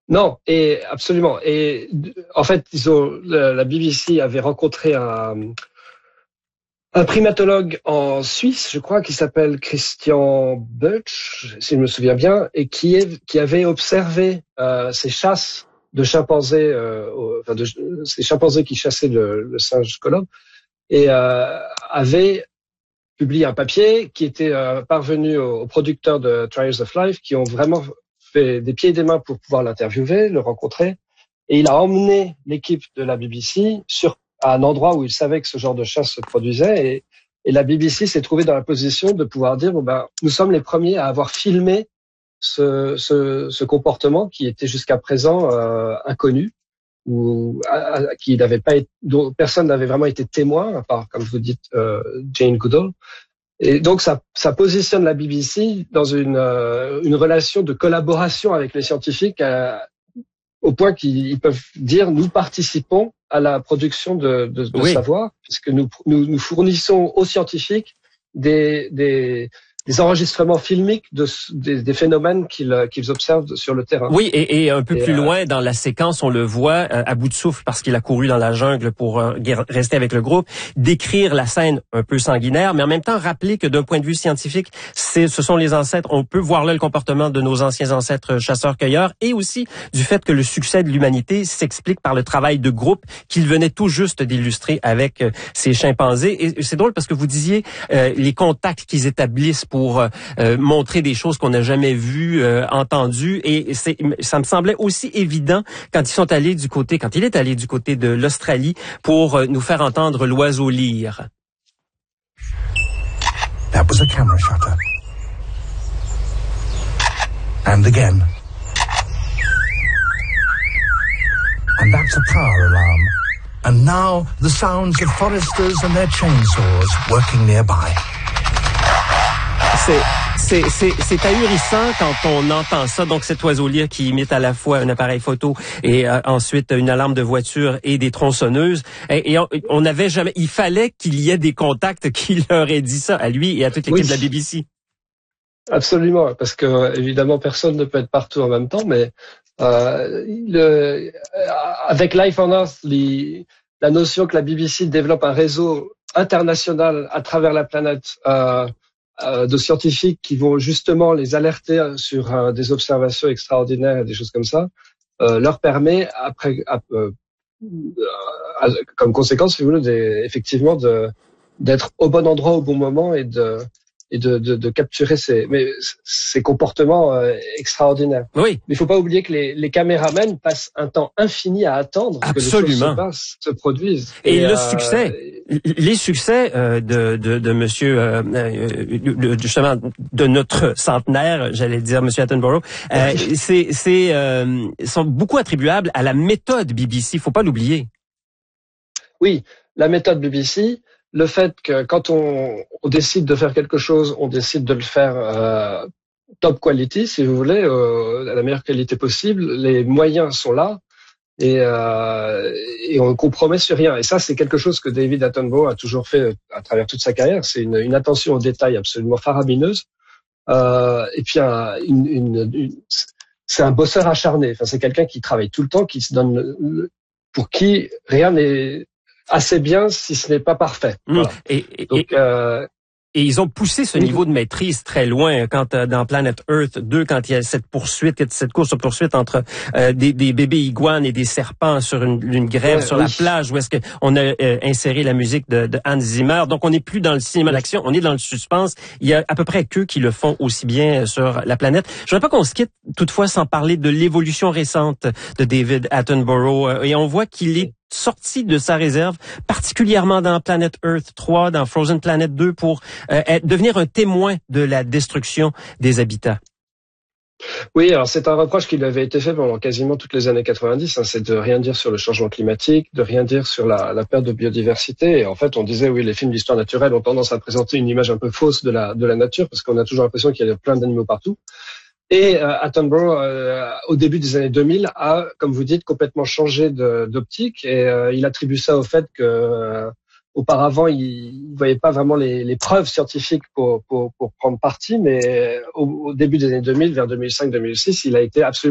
Non, et absolument. Et en fait, la BBC avait rencontré un primatologue en Suisse, je crois, qui s'appelle Christian Butch, si je me souviens bien, et qui avait observé ces chasses de chimpanzés, ces chimpanzés qui chassaient le singe colombe, et avait publié un papier qui était parvenu aux producteurs de Trials of Life, qui ont vraiment fait des pieds et des mains pour pouvoir l'interviewer, le rencontrer, et il a emmené l'équipe de la BBC à un endroit où il savait que ce genre de chasse se produisait, et la BBC s'est trouvée dans la position de pouvoir dire, nous sommes les premiers à avoir filmé ce comportement qui était jusqu'à présent inconnu, ou qui n'avait pas été, dont personne n'avait vraiment été témoin, à part, comme vous dites, Jane Goodall. Et donc ça positionne la BBC dans une relation de collaboration avec les scientifiques, au point qu'ils peuvent dire nous participons à la production de savoir, puisque nous fournissons aux scientifiques des enregistrements filmiques des phénomènes qu'ils observent sur le terrain. Oui, et un peu plus loin dans la séquence, on le voit à bout de souffle parce qu'il a couru dans la jungle pour rester avec le groupe, décrire la scène un peu sanguinaire, mais en même temps rappeler que d'un point de vue scientifique, ce sont les ancêtres. On peut voir là le comportement de nos anciens ancêtres chasseurs-cueilleurs, et aussi du fait que le succès de l'humanité s'explique par le travail de groupe qu'il venait tout juste d'illustrer avec ces chimpanzés. Et c'est drôle parce que vous disiez les contacts qu'ils établissent pour montrer des choses qu'on n'a jamais vues, entendues, et ça me semblait aussi évident quand il est allé du côté de l'Australie pour nous faire entendre l'oiseau lyre. That was a camera shutter. And again. And that's a power alarm. And now the sounds of foresters and their chainsaws working nearby. C'est ahurissant quand on entend ça. Donc, cet oiseau-lyre qui imite à la fois un appareil photo et ensuite une alarme de voiture et des tronçonneuses. Et on n'avait jamais... Il fallait qu'il y ait des contacts qui leur aient dit ça à lui et à toute l'équipe de la BBC. Absolument, parce que évidemment personne ne peut être partout en même temps, mais avec Life on Earth, la notion que la BBC développe un réseau international à travers la planète de scientifiques qui vont justement les alerter sur des observations extraordinaires et des choses comme ça, leur permet comme conséquence, si vous voulez, effectivement d'être au bon endroit au bon moment et de capturer ces comportements extraordinaires. Oui. Mais il faut pas oublier que les caméramans passent un temps infini à attendre que les choses se produisent. Et les succès de monsieur justement de notre centenaire, j'allais dire monsieur Attenborough, sont beaucoup attribuables à la méthode BBC. Faut pas l'oublier. Oui, la méthode BBC. Le fait que quand on décide de faire quelque chose, on décide de le faire top quality, si vous voulez, à la meilleure qualité possible. Les moyens sont là et on ne compromet sur rien. Et ça, c'est quelque chose que David Attenborough a toujours fait à travers toute sa carrière. C'est une attention aux détails absolument faramineuse. Et puis c'est un bosseur acharné. Enfin, c'est quelqu'un qui travaille tout le temps, qui se donne pour qui rien n'est assez bien si ce n'est pas parfait. Voilà. Et ils ont poussé ce niveau de maîtrise très loin quand dans Planet Earth 2, quand il y a cette course-poursuite entre des bébés iguanes et des serpents sur une grève sur la plage, où est-ce qu'on a inséré la musique de Hans Zimmer. Donc on n'est plus dans le cinéma d'action, on est dans le suspense. Il y a à peu près qu'eux qui le font aussi bien sur la planète. Je voudrais pas qu'on se quitte toutefois sans parler de l'évolution récente de David Attenborough. Et on voit qu'il est sorti de sa réserve, particulièrement dans Planet Earth 3, dans Frozen Planet 2, pour devenir un témoin de la destruction des habitats. Oui, alors c'est un reproche qui lui avait été fait pendant quasiment toutes les années 90, c'est de rien dire sur le changement climatique, de rien dire sur la perte de biodiversité. Et en fait, on disait, oui, les films d'histoire naturelle ont tendance à présenter une image un peu fausse de la nature, parce qu'on a toujours l'impression qu'il y a plein d'animaux partout. Et Attenborough, au début des années 2000, a, comme vous dites, complètement changé d'optique, et il attribue ça au fait que auparavant, il voyait pas vraiment les preuves scientifiques pour prendre parti, mais au début des années 2000, vers 2005-2006, il a été absolument